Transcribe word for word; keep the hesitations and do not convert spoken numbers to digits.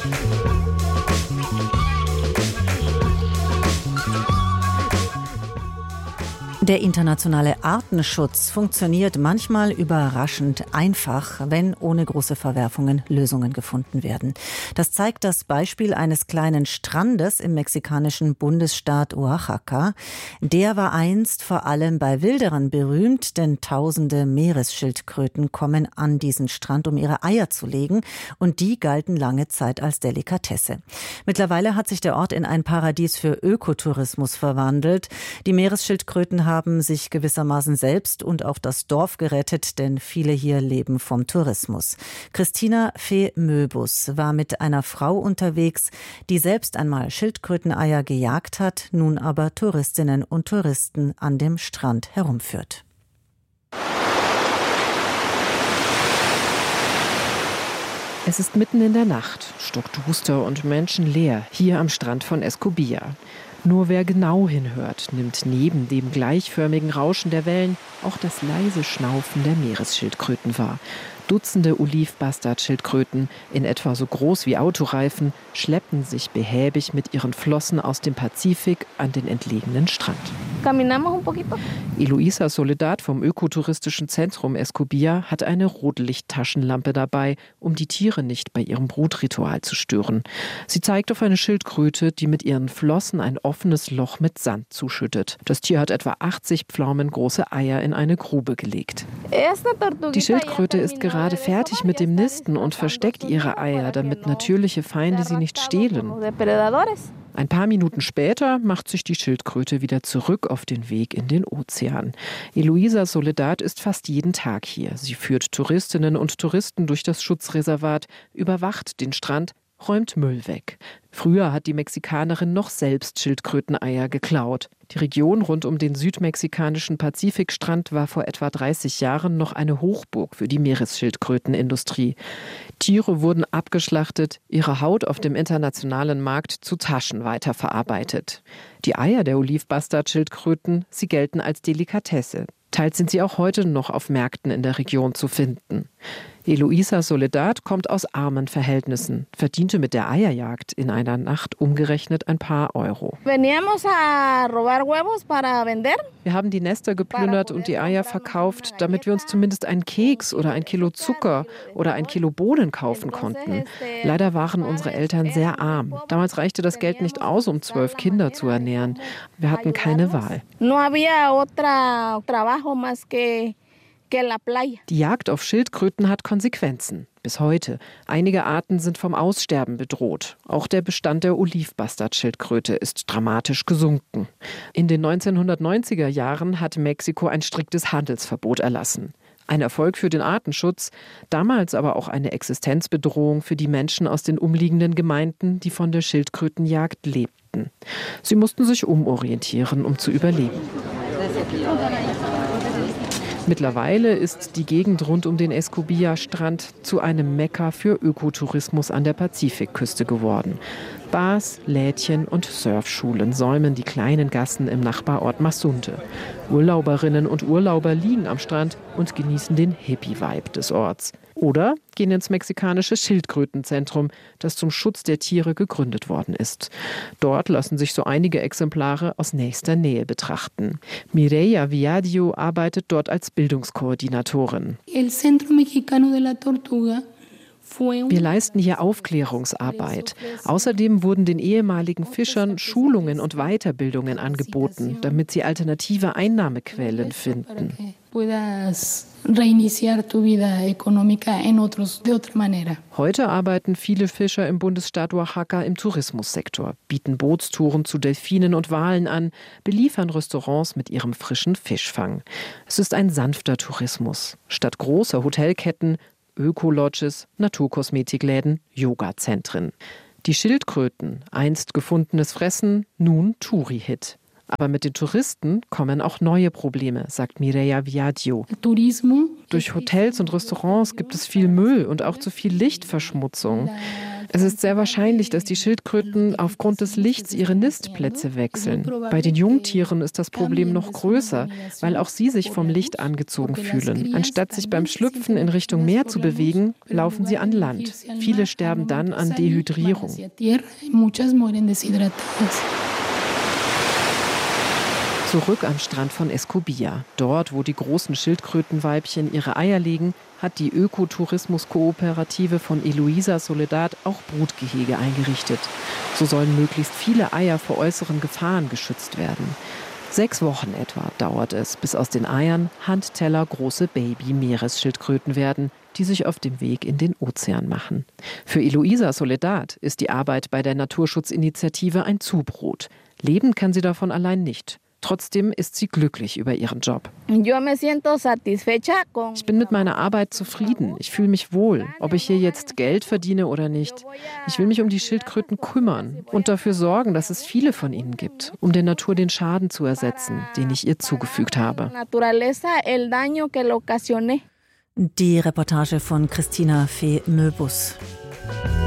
Der internationale Artenschutz funktioniert manchmal überraschend einfach, wenn ohne große Verwerfungen Lösungen gefunden werden. Das zeigt das Beispiel eines kleinen Strandes im mexikanischen Bundesstaat Oaxaca. Der war einst vor allem bei Wilderern berühmt, denn tausende Meeresschildkröten kommen an diesen Strand, um ihre Eier zu legen, und die galten lange Zeit als Delikatesse. Mittlerweile hat sich der Ort in ein Paradies für Ökotourismus verwandelt. Die Meeresschildkröten haben haben sich gewissermaßen selbst und auch das Dorf gerettet, denn viele hier leben vom Tourismus. Christina Fee-Möbus war mit einer Frau unterwegs, die selbst einmal Schildkröteneier gejagt hat, nun aber Touristinnen und Touristen an dem Strand herumführt. Es ist mitten in der Nacht, stockduster und menschenleer, hier am Strand von Escobilla. Nur wer genau hinhört, nimmt neben dem gleichförmigen Rauschen der Wellen auch das leise Schnaufen der Meeresschildkröten wahr. Dutzende Oliv-Bastard-Schildkröten, in etwa so groß wie Autoreifen, schleppen sich behäbig mit ihren Flossen aus dem Pazifik an den entlegenen Strand. Eloisa Soledad vom ökotouristischen Zentrum Escobilla hat eine Rotlichttaschenlampe dabei, um die Tiere nicht bei ihrem Brutritual zu stören. Sie zeigt auf eine Schildkröte, die mit ihren Flossen ein offenes Loch mit Sand zuschüttet. Das Tier hat etwa achtzig pflaumengroße Eier in eine Grube gelegt. Die Schildkröte ist gerade fertig mit dem Nisten und versteckt ihre Eier, damit natürliche Feinde sie nicht stehlen. Ein paar Minuten später macht sich die Schildkröte wieder zurück auf den Weg in den Ozean. Eloisa Soledad ist fast jeden Tag hier. Sie führt Touristinnen und Touristen durch das Schutzreservat, überwacht den Strand, räumt Müll weg. Früher hat die Mexikanerin noch selbst Schildkröteneier geklaut. Die Region rund um den südmexikanischen Pazifikstrand war vor etwa dreißig Jahren noch eine Hochburg für die Meeresschildkrötenindustrie. Tiere wurden abgeschlachtet, ihre Haut auf dem internationalen Markt zu Taschen weiterverarbeitet. Die Eier der Oliv-Bastard-Schildkröten, sie gelten als Delikatesse. Teils sind sie auch heute noch auf Märkten in der Region zu finden. Eloisa Soledad kommt aus armen Verhältnissen, verdiente mit der Eierjagd in einer Nacht umgerechnet ein paar Euro. Wir haben die Nester geplündert und die Eier verkauft, damit wir uns zumindest einen Keks oder ein Kilo Zucker oder ein Kilo Bohnen kaufen konnten. Leider waren unsere Eltern sehr arm. Damals reichte das Geld nicht aus, um zwölf Kinder zu ernähren. Wir hatten keine Wahl. Die Jagd auf Schildkröten hat Konsequenzen. Bis heute. Einige Arten sind vom Aussterben bedroht. Auch der Bestand der Oliv-Bastard-Schildkröte ist dramatisch gesunken. In den neunzehnhundertneunziger Jahren hat Mexiko ein striktes Handelsverbot erlassen. Ein Erfolg für den Artenschutz, damals aber auch eine Existenzbedrohung für die Menschen aus den umliegenden Gemeinden, die von der Schildkrötenjagd lebten. Sie mussten sich umorientieren, um zu überleben. Mittlerweile ist die Gegend rund um den Escobilla-Strand zu einem Mekka für Ökotourismus an der Pazifikküste geworden. Bars, Lädchen und Surfschulen säumen die kleinen Gassen im Nachbarort Mazunte. Urlauberinnen und Urlauber liegen am Strand und genießen den Hippie-Vibe des Orts. Oder gehen ins mexikanische Schildkrötenzentrum, das zum Schutz der Tiere gegründet worden ist. Dort lassen sich so einige Exemplare aus nächster Nähe betrachten. Mireia Viadio arbeitet dort als Bildungskoordinatorin. El Centro Mexicano de la Tortuga. Wir leisten hier Aufklärungsarbeit. Außerdem wurden den ehemaligen Fischern Schulungen und Weiterbildungen angeboten, damit sie alternative Einnahmequellen finden. Heute arbeiten viele Fischer im Bundesstaat Oaxaca im Tourismussektor, bieten Bootstouren zu Delfinen und Walen an, beliefern Restaurants mit ihrem frischen Fischfang. Es ist ein sanfter Tourismus. Statt großer Hotelketten Öko-Lodges, Naturkosmetikläden, Yoga-Zentren. Die Schildkröten, einst gefundenes Fressen, nun Touri-Hit. Aber mit den Touristen kommen auch neue Probleme, sagt Mireia Viadio. Durch Hotels und Restaurants gibt es viel Müll und auch zu viel Lichtverschmutzung. Es ist sehr wahrscheinlich, dass die Schildkröten aufgrund des Lichts ihre Nistplätze wechseln. Bei den Jungtieren ist das Problem noch größer, weil auch sie sich vom Licht angezogen fühlen. Anstatt sich beim Schlüpfen in Richtung Meer zu bewegen, laufen sie an Land. Viele sterben dann an Dehydrierung. Zurück am Strand von Escobilla. Dort, wo die großen Schildkrötenweibchen ihre Eier legen, hat die Ökotourismus-Kooperative von Eloísa Soledad auch Brutgehege eingerichtet. So sollen möglichst viele Eier vor äußeren Gefahren geschützt werden. Sechs Wochen etwa dauert es, bis aus den Eiern handtellergroße Baby-Meeresschildkröten werden, die sich auf dem Weg in den Ozean machen. Für Eloísa Soledad ist die Arbeit bei der Naturschutzinitiative ein Zubrot. Leben kann sie davon allein nicht. Trotzdem ist sie glücklich über ihren Job. Ich bin mit meiner Arbeit zufrieden. Ich fühle mich wohl, ob ich hier jetzt Geld verdiene oder nicht. Ich will mich um die Schildkröten kümmern und dafür sorgen, dass es viele von ihnen gibt, um der Natur den Schaden zu ersetzen, den ich ihr zugefügt habe. Die Reportage von Christina Fee-Möbus.